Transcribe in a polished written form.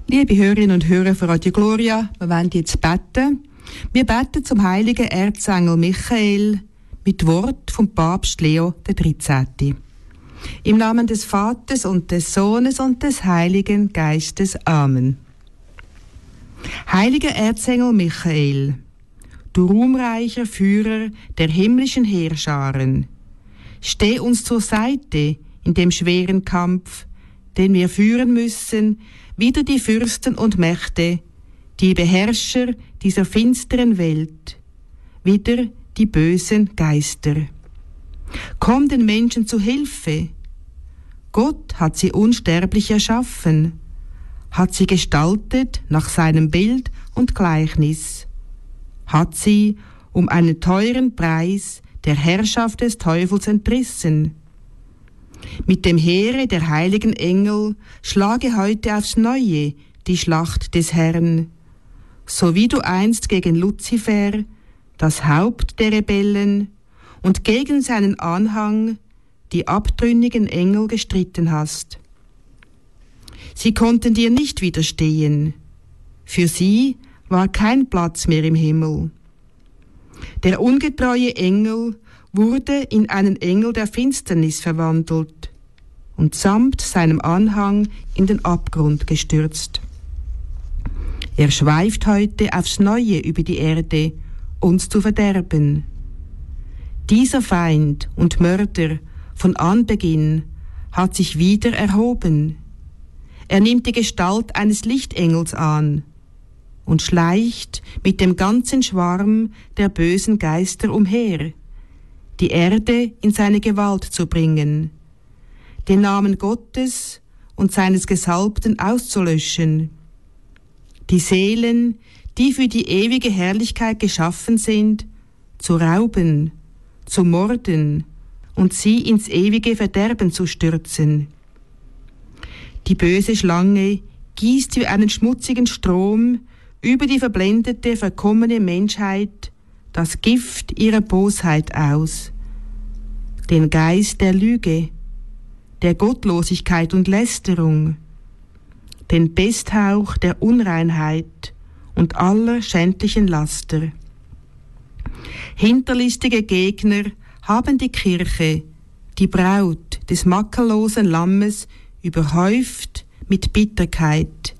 Liebe Hörerinnen und Hörer von Radio Gloria, wir wollen jetzt beten. Wir beten zum heiligen Erzengel Michael mit Wort vom Papst Leo XIII. Im Namen des Vaters und des Sohnes und des Heiligen Geistes. Amen. Heiliger Erzengel Michael, du ruhmreicher Führer der himmlischen Heerscharen, steh uns zur Seite in dem schweren Kampf, den wir führen müssen, wider die Fürsten und Mächte, die Beherrscher dieser finsteren Welt, wider die bösen Geister. Komm den Menschen zu Hilfe. Gott hat sie unsterblich erschaffen, hat sie gestaltet nach seinem Bild und Gleichnis, hat sie um einen teuren Preis der Herrschaft des Teufels entrissen. Mit dem Heere der heiligen Engel schlage heute aufs Neue die Schlacht des Herrn, so wie du einst gegen Luzifer, das Haupt der Rebellen, und gegen seinen Anhang, die abtrünnigen Engel, gestritten hast. Sie konnten dir nicht widerstehen. Für sie war kein Platz mehr im Himmel. Der ungetreue Engel wurde in einen Engel der Finsternis verwandelt und samt seinem Anhang in den Abgrund gestürzt. Er schweift heute aufs Neue über die Erde, uns zu verderben. Dieser Feind und Mörder von Anbeginn hat sich wieder erhoben. Er nimmt die Gestalt eines Lichtengels an und schleicht mit dem ganzen Schwarm der bösen Geister umher, die Erde in seine Gewalt zu bringen, den Namen Gottes und seines Gesalbten auszulöschen, die Seelen, die für die ewige Herrlichkeit geschaffen sind, zu rauben, zu morden und sie ins ewige Verderben zu stürzen. Die böse Schlange gießt wie einen schmutzigen Strom über die verblendete, verkommene Menschheit das Gift ihrer Bosheit aus, den Geist der Lüge, der Gottlosigkeit und Lästerung, den Pesthauch der Unreinheit und aller schändlichen Laster. Hinterlistige Gegner haben die Kirche, die Braut des makellosen Lammes, überhäuft mit Bitterkeit,